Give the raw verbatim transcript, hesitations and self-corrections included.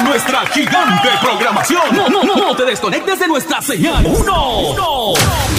nuestra gigante programación. No, no, no, no te desconectes de nuestra señal. Uno, uno.